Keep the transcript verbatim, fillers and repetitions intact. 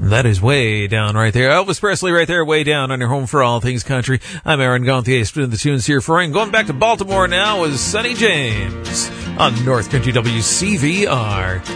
That is way down right there. Elvis Presley right there, way down on your home for all things country. I'm Aaron Gauthier, spinning the tunes here for you. Going back to Baltimore now is Sonny James on North Country W C V R.